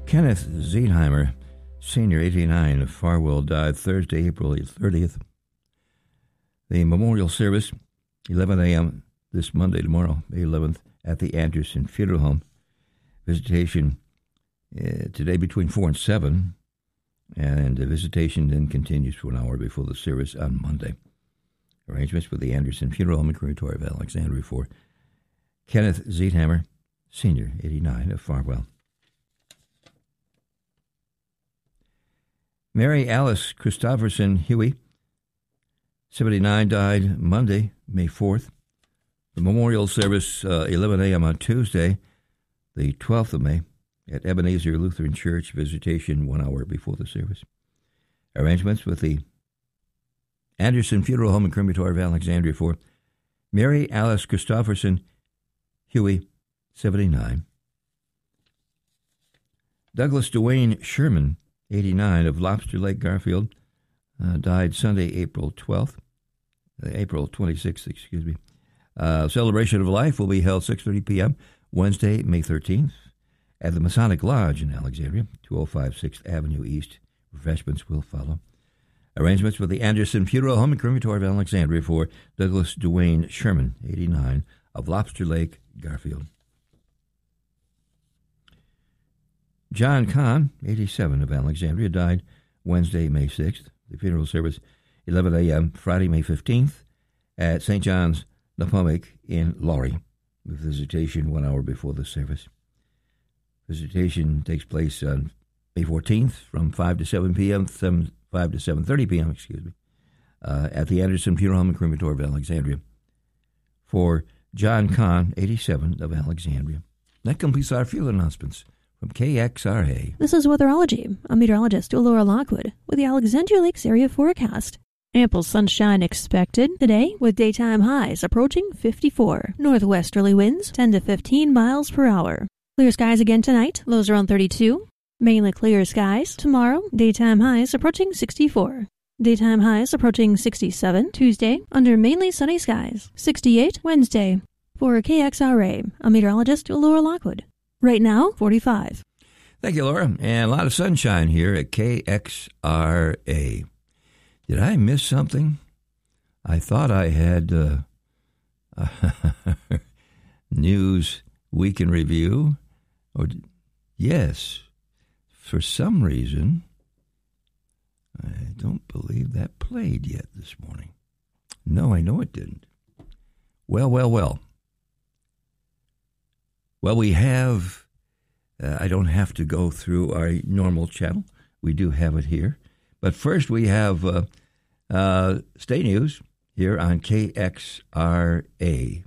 Kenneth Zeidheimer, Sr., 89, of Farwell, died Thursday, April 30th. The memorial service, 11 a.m. this Monday, tomorrow, May 11th, at the Anderson Funeral Home. Visitation today between 4 and 7, and the visitation then continues for an hour before the service on Monday. Arrangements with the Anderson Funeral Home and Crematory of Alexandria for Kenneth Zeidheimer, Sr., 89, of Farwell. Mary Alice Christopherson Huey, 79, died Monday, May 4th. The memorial service, 11 a.m. on Tuesday, the 12th of May, at Ebenezer Lutheran Church. Visitation 1 hour before the service. Arrangements with the Anderson Funeral Home and Crematory of Alexandria for Mary Alice Christopherson Huey, 79. Douglas Dwayne Sherman, 89, of Lobster Lake, Garfield, died Sunday, April 26th. Celebration of Life will be held 6:30 p.m. Wednesday, May 13th, at the Masonic Lodge in Alexandria, 205 6th Avenue East. Refreshments will follow. Arrangements with the Anderson Funeral Home and Crematory of Alexandria for Douglas Dwayne Sherman, 89, of Lobster Lake, Garfield. John Kahn, 87, of Alexandria, died Wednesday, May 6th. The funeral service, 11 a.m., Friday, May 15th, at St. John's Napomic in Laurie, with visitation 1 hour before the service. Visitation takes place on May 14th from 5 to 7 p.m., 5 to 7:30 p.m., at the Anderson Funeral Home and Crematory of Alexandria for John Kahn, 87, of Alexandria. That completes our field announcements from KXRA. This is Weatherology. I'm meteorologist Laura Lockwood with the Alexandria Lakes area forecast. Ample sunshine expected today with daytime highs approaching 54. Northwesterly winds 10 to 15 miles per hour. Clear skies again tonight, lows around 32. Mainly clear skies tomorrow, daytime highs approaching 64. Daytime highs approaching 67 Tuesday under mainly sunny skies. 68 Wednesday. For KXRA, I'm meteorologist Laura Lockwood. Right now, 45. Thank you, Laura. And a lot of sunshine here at KXRA. Did I miss something? I thought I had News Week in Review. Yes. For some reason, I don't believe that played yet this morning. No, I know it didn't. Well. Well, we have, I don't have to go through our normal channel. We do have it here. But first we have state news here on KXRA.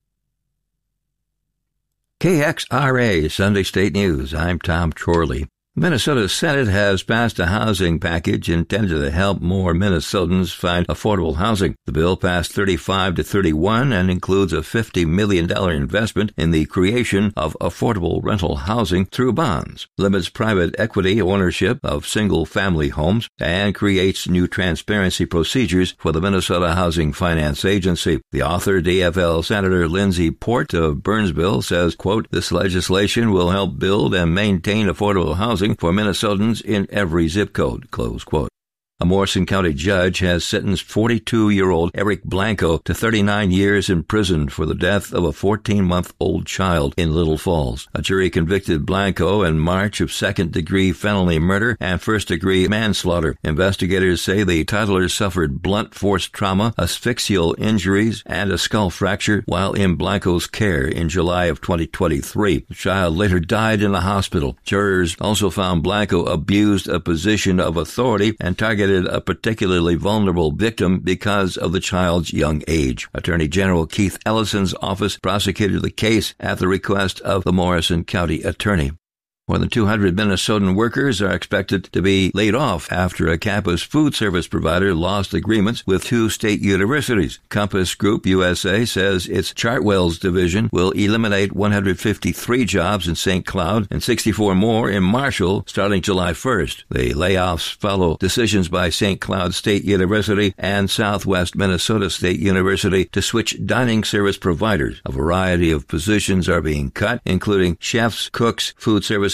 KXRA Sunday State News. I'm Tom Chorley. Minnesota Senate has passed a housing package intended to help more Minnesotans find affordable housing. The bill passed 35 to 31 and includes a $50 million investment in the creation of affordable rental housing through bonds, limits private equity ownership of single-family homes, and creates new transparency procedures for the Minnesota Housing Finance Agency. The author, DFL Senator Lindsey Port of Burnsville, says, quote, "This legislation will help build and maintain affordable housing for Minnesotans in every zip code," close quote. A Morrison County judge has sentenced 42-year-old Eric Blanco to 39 years in prison for the death of a 14-month-old child in Little Falls. A jury convicted Blanco in March of second-degree felony murder and first-degree manslaughter. Investigators say the toddler suffered blunt force trauma, asphyxial injuries, and a skull fracture while in Blanco's care in July of 2023. The child later died in a hospital. Jurors also found Blanco abused a position of authority and targeted a particularly vulnerable victim because of the child's young age. Attorney General Keith Ellison's office prosecuted the case at the request of the Morrison County attorney. More than 200 Minnesotan workers are expected to be laid off after a campus food service provider lost agreements with 2 state universities. Compass Group USA says its Chartwells division will eliminate 153 jobs in St. Cloud and 64 more in Marshall starting July 1st. The layoffs follow decisions by St. Cloud State University and Southwest Minnesota State University to switch dining service providers. A variety of positions are being cut, including chefs, cooks, food service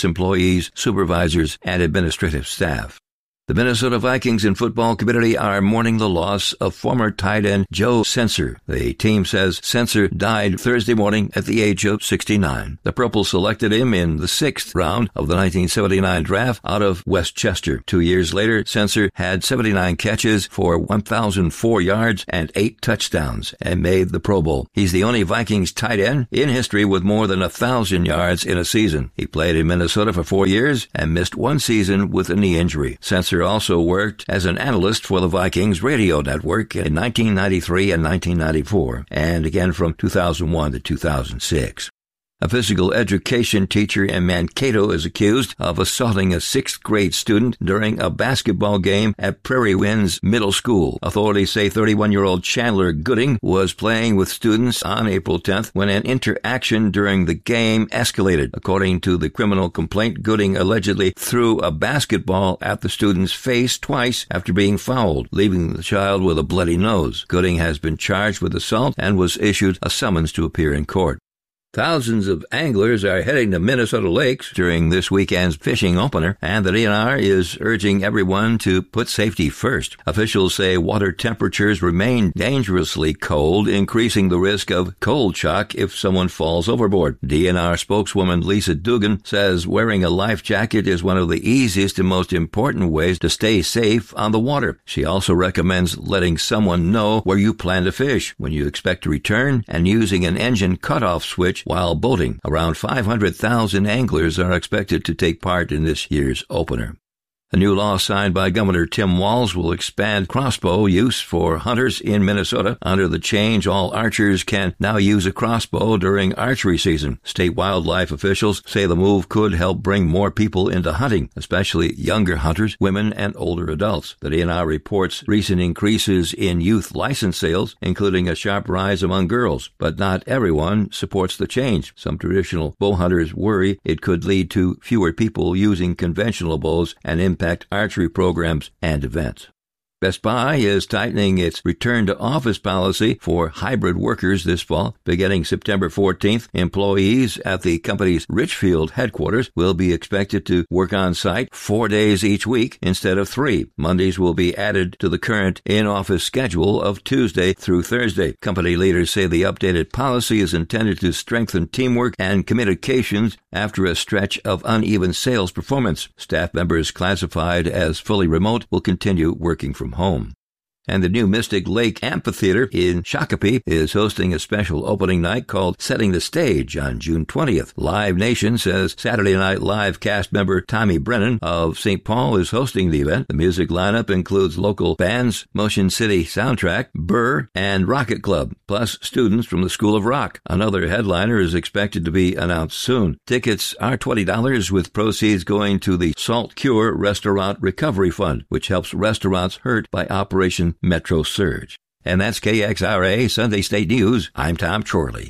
employees, supervisors, and administrative staff. The Minnesota Vikings and football community are mourning the loss of former tight end Joe Senser. The team says Senser died Thursday morning at the age of 69. The Purple selected him in the 6th round of the 1979 draft out of Westchester. 2 years later, Senser had 79 catches for 1,004 yards and 8 touchdowns and made the Pro Bowl. He's the only Vikings tight end in history with more than 1,000 yards in a season. He played in Minnesota for 4 years and missed 1 season with a knee injury. Senser also worked as an analyst for the Vikings radio network in 1993 and 1994, and again from 2001 to 2006. A physical education teacher in Mankato is accused of assaulting a 6th grade student during a basketball game at Prairie Winds Middle School. Authorities say 31-year-old Chandler Gooding was playing with students on April 10th when an interaction during the game escalated. According to the criminal complaint, Gooding allegedly threw a basketball at the student's face twice after being fouled, leaving the child with a bloody nose. Gooding has been charged with assault and was issued a summons to appear in court. Thousands of anglers are heading to Minnesota lakes during this weekend's fishing opener, and the DNR is urging everyone to put safety first. Officials say water temperatures remain dangerously cold, increasing the risk of cold shock if someone falls overboard. DNR spokeswoman Lisa Dugan says wearing a life jacket is one of the easiest and most important ways to stay safe on the water. She also recommends letting someone know where you plan to fish, when you expect to return, and using an engine cutoff switch while boating. Around 500,000 anglers are expected to take part in this year's opener. A new law signed by Governor Tim Walz will expand crossbow use for hunters in Minnesota. Under the change, all archers can now use a crossbow during archery season. State wildlife officials say the move could help bring more people into hunting, especially younger hunters, women, and older adults. The DNR reports recent increases in youth license sales, including a sharp rise among girls. But not everyone supports the change. Some traditional bow hunters worry it could lead to fewer people using conventional bows and impact archery programs and events. Best Buy is tightening its return-to-office policy for hybrid workers this fall. Beginning September 14th, employees at the company's Richfield headquarters will be expected to work on site 4 days each week instead of 3. Mondays will be added to the current in-office schedule of Tuesday through Thursday. Company leaders say the updated policy is intended to strengthen teamwork and communications after a stretch of uneven sales performance. Staff members classified as fully remote will continue working from home. And the new Mystic Lake Amphitheater in Shakopee is hosting a special opening night called Setting the Stage on June 20th. Live Nation says Saturday Night Live cast member Tommy Brennan of St. Paul is hosting the event. The music lineup includes local bands, Motion City Soundtrack, Burr, and Rocket Club, plus students from the School of Rock. Another headliner is expected to be announced soon. Tickets are $20 with proceeds going to the Salt Cure Restaurant Recovery Fund, which helps restaurants hurt by Operation Metro Surge. And that's KXRA Sunday State News. I'm Tom Chorley.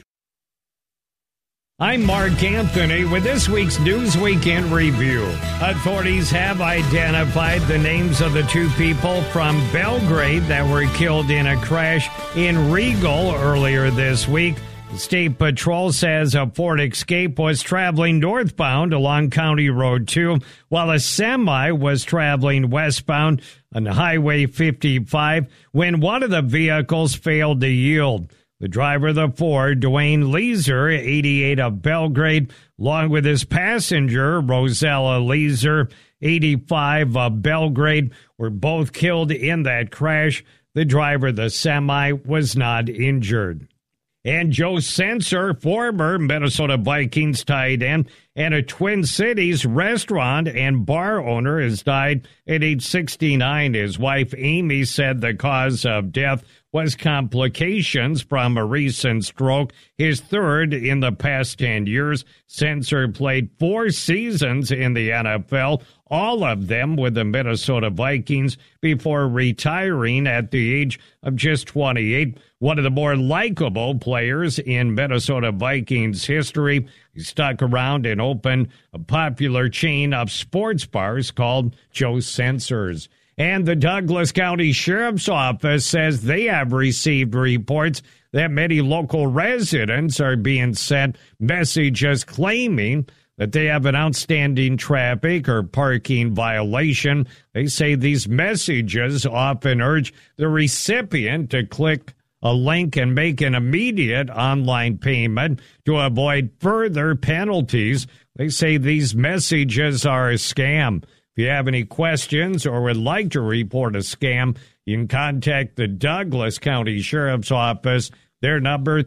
I'm Mark Anthony with this week's Newsweek in Review. Authorities have identified the names of the 2 people from Belgrade that were killed in a crash in Regal earlier this week. State Patrol says a Ford Escape was traveling northbound along County Road 2 while a semi was traveling westbound on Highway 55 when one of the vehicles failed to yield. The driver of the Ford, Dwayne Leeser, 88 of Belgrade, along with his passenger, Rosella Leeser, 85 of Belgrade, were both killed in that crash. The driver of the semi was not injured. And Joe Senser, former Minnesota Vikings tight end and a Twin Cities restaurant and bar owner, has died at age 69. His wife, Amy, said the cause of death was complications from a recent stroke, his third in the past 10 years. Senser played 4 seasons in the NFL, all of them with the Minnesota Vikings, before retiring at the age of just 28. One of the more likable players in Minnesota Vikings history. He stuck around and opened a popular chain of sports bars called Joe Senser's. And the Douglas County Sheriff's Office says they have received reports that many local residents are being sent messages claiming that they have an outstanding traffic or parking violation. They say these messages often urge the recipient to click a link and make an immediate online payment to avoid further penalties. They say these messages are a scam. If you have any questions or would like to report a scam, you can contact the Douglas County Sheriff's Office. Their number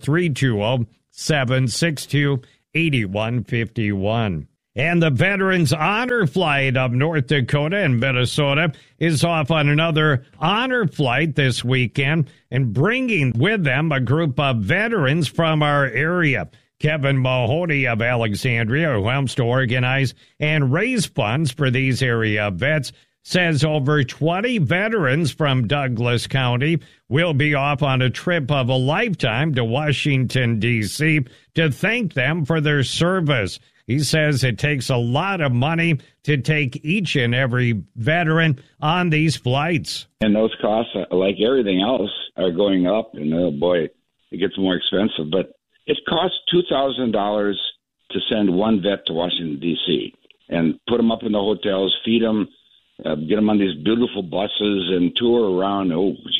320-762-8151. And the Veterans Honor Flight of North Dakota and Minnesota is off on another honor flight this weekend and bringing with them a group of veterans from our area. Kevin Mahoney of Alexandria, who helps to organize and raise funds for these area vets, says over 20 veterans from Douglas County will be off on a trip of a lifetime to Washington, D.C. to thank them for their service. He says it takes a lot of money to take each and every veteran on these flights. And those costs, like everything else, are going up. And, oh, boy, it gets more expensive. But it costs $2,000 to send one vet to Washington, D.C. and put them up in the hotels, feed them, get them on these beautiful buses and tour around,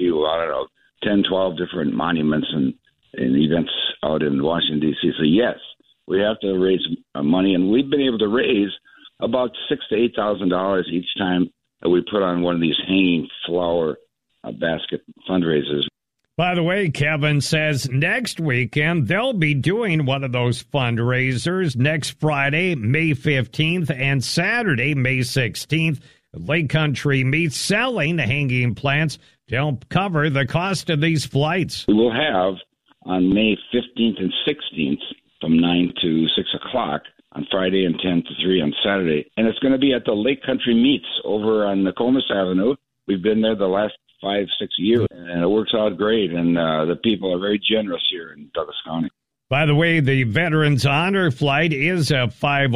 10, 12 different monuments and events out in Washington, D.C. So, yes, we have to raise money, and we've been able to raise about $6,000 to $8,000 each time that we put on one of these hanging flower basket fundraisers. By the way, Kevin says next weekend they'll be doing one of those fundraisers next Friday, May 15th, and Saturday, May 16th. Lake Country Meats selling hanging plants to help cover the cost of these flights. We will have on May 15th and 16th from 9 to 6 o'clock on Friday and 10 to 3 on Saturday. And it's going to be at the Lake Country Meats over on Nokomis Avenue. We've been there the last 5-6 years, and it works out great. And the people are very generous here in Douglas County. By the way, the Veterans Honor Flight is a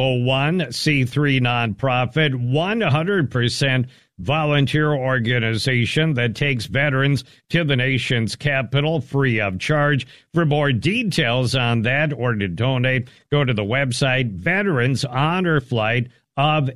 501c3 nonprofit, 100% volunteer organization that takes veterans to the nation's capital free of charge. For more details on that or to donate, go to the website Veterans Honor Flight of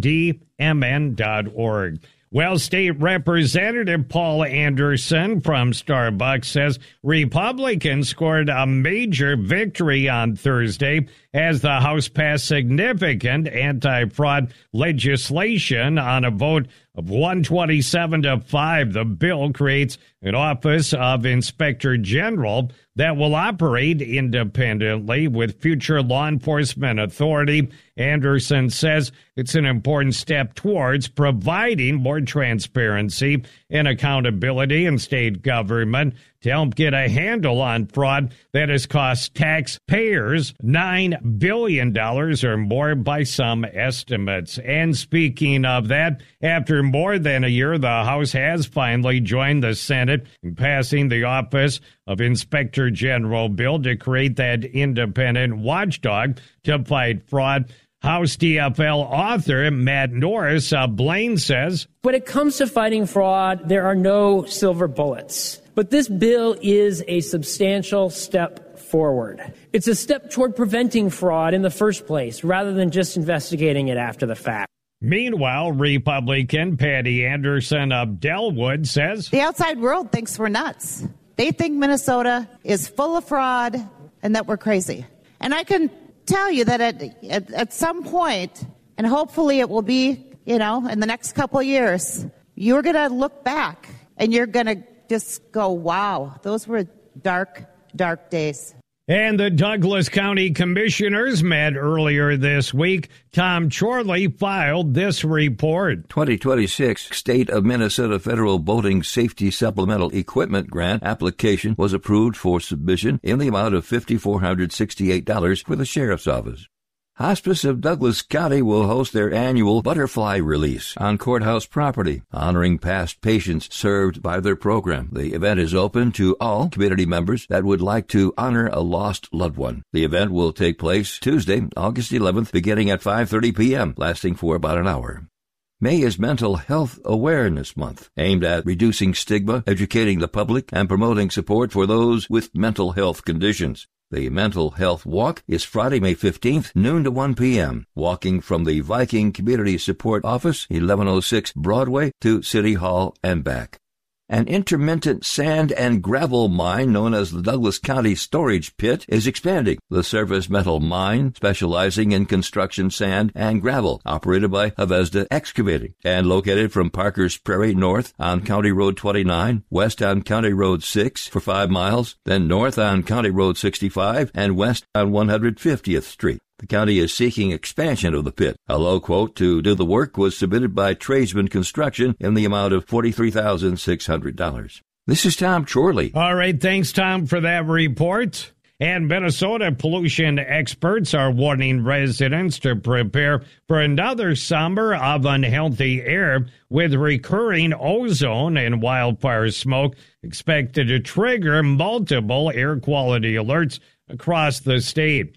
ndmn.org. Well, State Representative Paul Anderson from Starbucks says Republicans scored a major victory on Thursday as the House passed significant anti-fraud legislation on a vote of 127 to 5. The bill creates an Office of Inspector General that will operate independently with future law enforcement authority. Anderson says it's an important step towards providing more transparency and accountability in state government to help get a handle on fraud that has cost taxpayers $9 billion or more by some estimates. And speaking of that, after more than a year, the House has finally joined the Senate in passing the Office of Inspector General bill to create that independent watchdog to fight fraud. House DFL author Matt Norris of Blaine says, when it comes to fighting fraud, there are no silver bullets. But this bill is a substantial step forward. It's a step toward preventing fraud in the first place, rather than just investigating it after the fact. Meanwhile, Republican Patty Anderson of Delwood says, the outside world thinks we're nuts. They think Minnesota is full of fraud and that we're crazy. And I can tell you that at some point, and hopefully it will be, in the next couple of years, you're going to look back and you're going to just go, wow, those were dark, dark days. And the Douglas County Commissioners met earlier this week. Tom Chorley filed this report. 2026 State of Minnesota Federal Boating Safety Supplemental Equipment Grant application was approved for submission in the amount of $5,468 for the Sheriff's Office. Hospice of Douglas County will host their annual Butterfly Release on courthouse property, honoring past patients served by their program. The event is open to all community members that would like to honor a lost loved one. The event will take place Tuesday, August 11th, beginning at 5:30 p.m., lasting for about an hour. May is Mental Health Awareness Month, aimed at reducing stigma, educating the public, and promoting support for those with mental health conditions. The Mental Health Walk is Friday, May 15th, noon to 1 p.m., walking from the Viking Community Support Office, 1106 Broadway, to City Hall and back. An intermittent sand and gravel mine known as the Douglas County Storage Pit is expanding. The Surface Metal Mine, specializing in construction sand and gravel, operated by Avesta Excavating, and located from Parker's Prairie north on County Road 29, west on County Road 6 for 5 miles, then north on County Road 65, and west on 150th Street. The county is seeking expansion of the pit. A low quote to do the work was submitted by Tradesman Construction in the amount of $43,600. This is Tom Chorley. All right, thanks, Tom, for that report. And Minnesota pollution experts are warning residents to prepare for another summer of unhealthy air, with recurring ozone and wildfire smoke expected to trigger multiple air quality alerts across the state.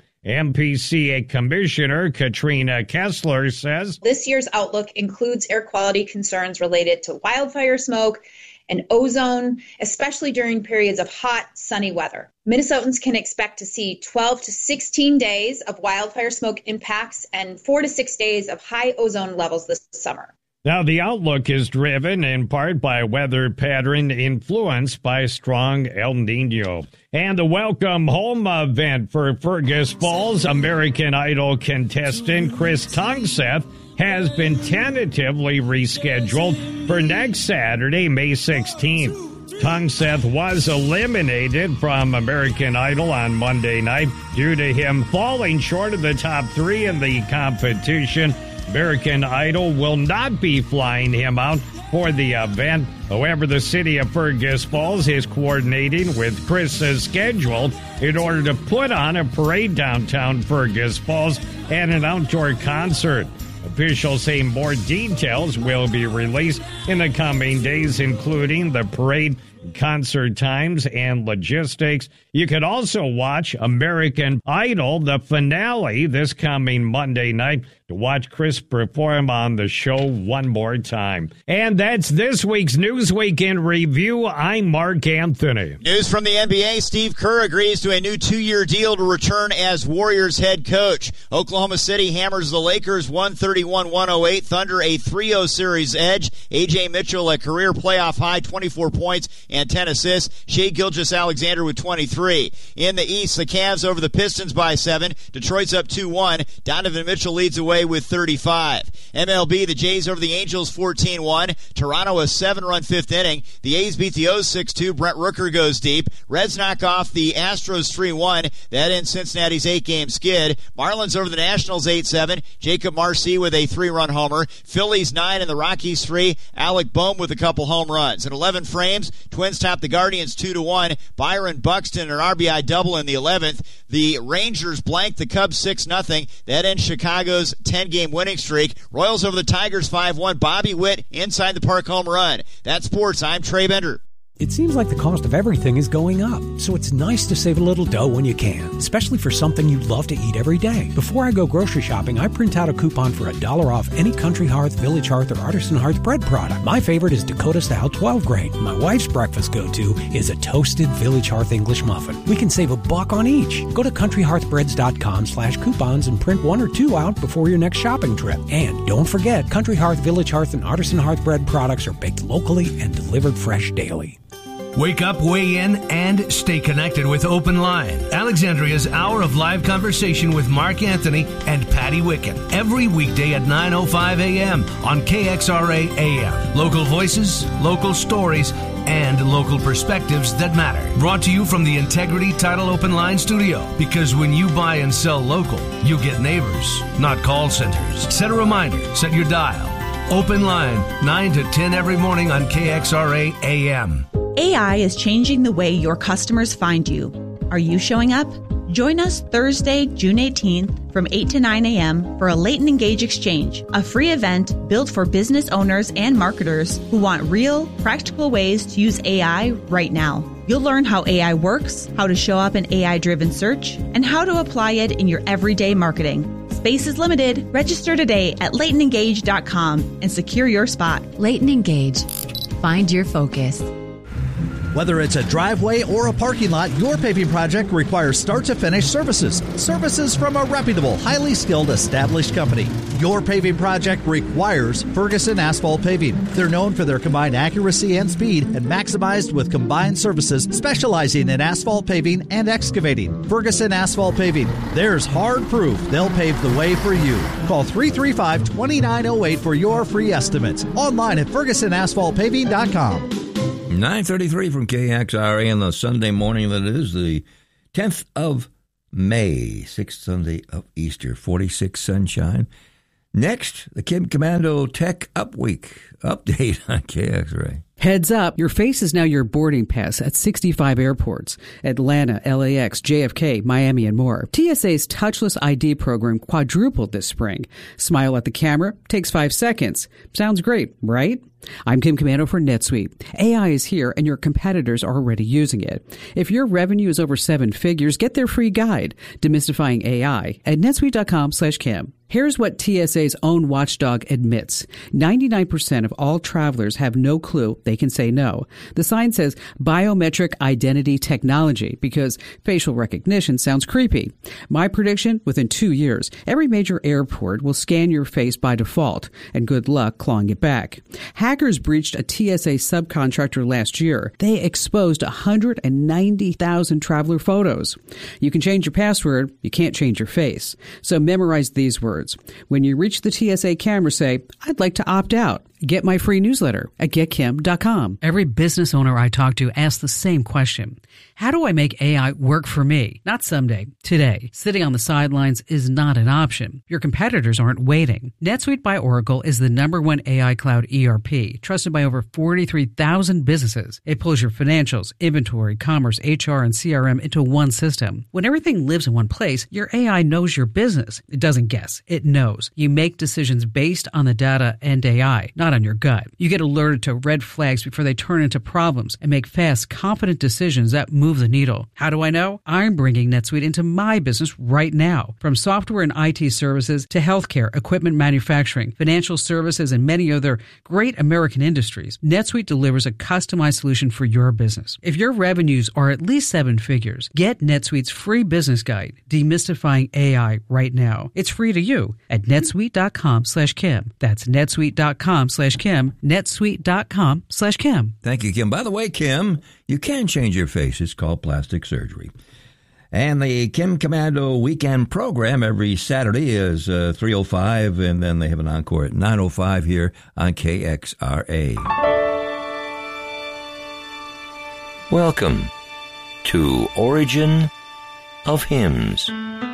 MPCA Commissioner Katrina Kessler says this year's outlook includes air quality concerns related to wildfire smoke and ozone, especially during periods of hot, sunny weather. Minnesotans can expect to see 12 to 16 days of wildfire smoke impacts and 4 to 6 days of high ozone levels this summer. Now, the outlook is driven in part by a weather pattern influenced by strong El Nino. And the welcome home event for Fergus Falls American Idol contestant Chris Tungseth has been tentatively rescheduled for next Saturday, May 16th. Tungseth was eliminated from American Idol on Monday night due to him falling short of the top 3 in the competition. American Idol will not be flying him out for the event. However, the city of Fergus Falls is coordinating with Chris's schedule in order to put on a parade downtown Fergus Falls and an outdoor concert. Officials say more details will be released in the coming days, including the parade, concert times, and logistics. You could also watch American Idol, the finale, this coming Monday night, to watch Chris perform on the show one more time. And that's this week's Newsweek in Review. I'm Mark Anthony. News from the NBA. Steve Kerr agrees to a new 2-year deal to return as Warriors head coach. Oklahoma City hammers the Lakers 131-108. Thunder a 3-0 series edge. A.J. Mitchell a career playoff high, 24 points and 10 assists. Shai Gilgeous-Alexander with 23. In the East, the Cavs over the Pistons by 7. Detroit's up 2-1. Donovan Mitchell leads away with 35. MLB, the Jays over the Angels 14-1. Toronto a 7-run 5th inning. The A's beat the O's 6-2. Brent Rooker goes deep. Reds knock off the Astros 3-1. That ends Cincinnati's 8-game skid. Marlins over the Nationals 8-7. Jacob Marcy with a 3-run homer. Phillies 9 and the Rockies 3. Alec Boehm with a couple home runs. In 11 frames, Twins top the Guardians 2-1. Byron Buxton an RBI double in the 11th. The Rangers blanked the Cubs 6-0. That ends Chicago's 10-game winning streak. Royals over the Tigers 5-1. Bobby Witt inside the park home run. That's sports. I'm Trey Bender. It seems like the cost of everything is going up, so it's nice to save a little dough when you can, especially for something you love to eat every day. Before I go grocery shopping, I print out a coupon for $1 off any Country Hearth, Village Hearth, or Artisan Hearth bread product. My favorite is Dakota Style 12 grain. My wife's breakfast go-to is a toasted Village Hearth English muffin. We can save $1 on each. Go to countryhearthbreads.com/coupons and print 1 or 2 out before your next shopping trip. And don't forget, Country Hearth, Village Hearth, and Artisan Hearth bread products are baked locally and delivered fresh daily. Wake up, weigh in, and stay connected with Open Line, Alexandria's hour of live conversation with Mark Anthony and Patty Wicken. Every weekday at 9:05 a.m. on KXRA AM. Local voices, local stories, and local perspectives that matter. Brought to you from the Integrity Title Open Line studio. Because when you buy and sell local, you get neighbors, not call centers. Set a reminder, set your dial. Open Line, 9 to 10 every morning on KXRA AM. AI is changing the way your customers find you. Are you showing up? Join us Thursday, June 18th from 8 to 9 a.m. for a Late and Engage Exchange, a free event built for business owners and marketers who want real, practical ways to use AI right now. You'll learn how AI works, how to show up in AI-driven search, and how to apply it in your everyday marketing. Space is limited. Register today at LaytonEngage.com and secure your spot. Leighton Engage. Find your focus. Whether it's a driveway or a parking lot, your paving project requires start-to-finish services. Services from a reputable, highly skilled, established company. Your paving project requires Ferguson Asphalt Paving. They're known for their combined accuracy and speed and maximized with combined services specializing in asphalt paving and excavating. Ferguson Asphalt Paving. There's hard proof they'll pave the way for you. Call 335-2908 for your free estimates. Online at FergusonAsphaltPaving.com. 9:33 from KXRA on the Sunday morning that is the 10th of May, 6th Sunday of Easter, 46 sunshine. Next, the Kim Komando Tech Up Week update on KXRA. Heads up, your face is now your boarding pass at 65 airports: Atlanta, LAX, JFK, Miami, and more. TSA's touchless ID program quadrupled this spring. Smile at the camera, takes 5 seconds. Sounds great, right? I'm Kim Komando for NetSuite. AI is here and your competitors are already using it. If your revenue is over 7 figures, get their free guide, Demystifying AI, at netsuite.com/Kim. Here's what TSA's own watchdog admits. 99% of all travelers have no clue they can say no. The sign says biometric identity technology because facial recognition sounds creepy. My prediction, within 2 years, every major airport will scan your face by default, and good luck clawing it back. Hackers breached a TSA subcontractor last year. They exposed 190,000 traveler photos. You can change your password, you can't change your face. So memorize these words. When you reach the TSA camera, say, I'd like to opt out. Get my free newsletter at getkim.com. Every business owner I talk to asks the same question. How do I make AI work for me? Not someday, today. Sitting on the sidelines is not an option. Your competitors aren't waiting. NetSuite by Oracle is the #1 AI cloud ERP, trusted by over 43,000 businesses. It pulls your financials, inventory, commerce, HR, and CRM into one system. When everything lives in one place, your AI knows your business. It doesn't guess. It knows. You make decisions based on the data and AI, not on your gut. You get alerted to red flags before they turn into problems and make fast, confident decisions that move the needle. How do I know? I'm bringing NetSuite into my business right now. From software and IT services to healthcare, equipment manufacturing, financial services, and many other great American industries, NetSuite delivers a customized solution for your business. If your revenues are at least 7 figures, get NetSuite's free business guide, Demystifying AI, right now. It's free to you at netsuite.com/Kim. That's netsuite.com/Kim, netsuite.com/Kim. Thank you, Kim. By the way, Kim, you can change your face. It's called plastic surgery. And the Kim Komando weekend program every Saturday is 3:05, and then they have an encore at 9:05 here on KXRA. Welcome to Origin of Hymns.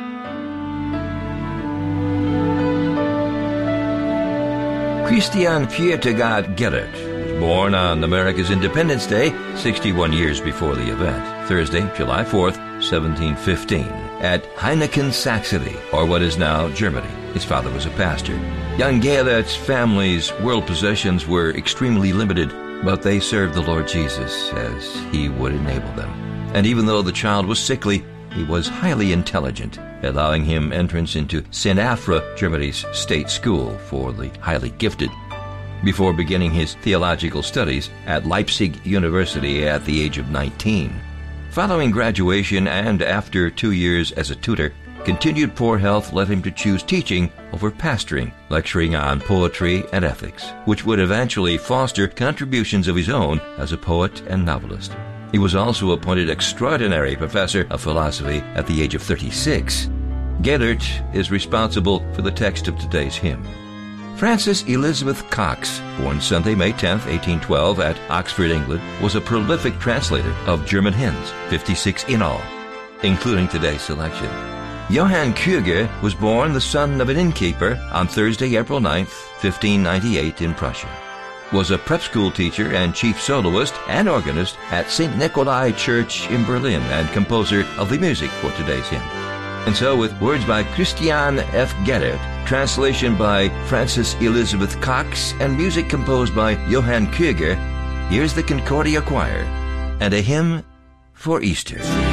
Christian Kierkegaard Gerrit was born on America's Independence Day, 61 years before the event, Thursday, July 4th, 1715, at Heineken, Saxony, or what is now Germany. His father was a pastor. Young Gerrit's family's world possessions were extremely limited, but they served the Lord Jesus as he would enable them. And even though the child was sickly, he was highly intelligent, allowing him entrance into St. Afra, Germany's state school for the highly gifted, before beginning his theological studies at Leipzig University at the age of 19. Following graduation and after 2 years as a tutor, continued poor health led him to choose teaching over pastoring, lecturing on poetry and ethics, which would eventually foster contributions of his own as a poet and novelist. He was also appointed extraordinary professor of philosophy at the age of 36. Gerrit is responsible for the text of today's hymn. Frances Elizabeth Cox, born Sunday, May 10, 1812, at Oxford, England, was a prolific translator of German hymns, 56 in all, including today's selection. Johann Krüger was born the son of an innkeeper on Thursday, April 9, 1598, in Prussia. Was a prep school teacher and chief soloist and organist at St. Nikolai Church in Berlin and composer of the music for today's hymn. And so, with words by Christian F. Gerrit, translation by Frances Elizabeth Cox, and music composed by Johann Krüger, here's the Concordia Choir and a hymn for Easter.